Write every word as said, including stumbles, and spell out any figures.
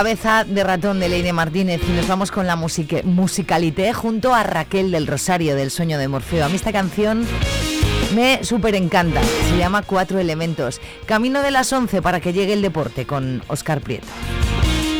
Cabeza de ratón de Leire Martínez y nos vamos con la musique, musicalité junto a Raquel del Rosario del Sueño de Morfeo. A mí esta canción me súper encanta, se llama Cuatro Elementos. Camino de las once para que llegue el deporte con Óscar Prieto.